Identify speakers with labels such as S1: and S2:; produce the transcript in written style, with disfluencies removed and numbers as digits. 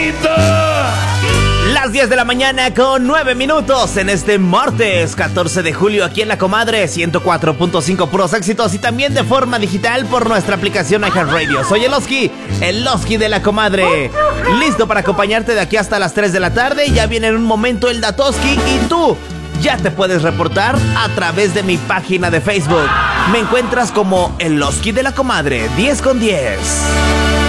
S1: Las 10 de la mañana con 9 minutos en este martes 14 de julio aquí en La Comadre 104.5 puros éxitos y también de forma digital por nuestra aplicación iHeartRadio. Soy el Oski de La Comadre, listo para acompañarte de aquí hasta las 3 de la tarde. Ya viene en un momento el Datoski y tú ya te puedes reportar a través de mi página de Facebook. Me encuentras como el Oski de La Comadre 10 con 10.